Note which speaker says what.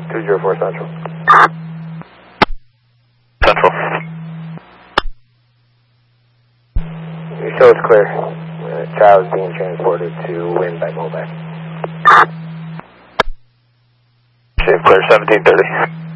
Speaker 1: 204 Central.
Speaker 2: Central.
Speaker 1: You show it's clear. Child is being transported to Wynn by Mobac.
Speaker 2: Clear 1730.